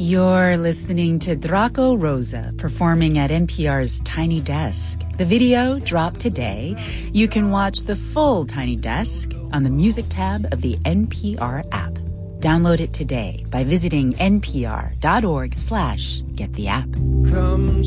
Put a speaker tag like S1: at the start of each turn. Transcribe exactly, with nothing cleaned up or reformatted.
S1: You're listening to Draco Rosa performing at N P R's Tiny Desk. The video dropped today. You can watch the full Tiny Desk on the music tab of the N P R app. Download it today by visiting npr.org slash get the app. Come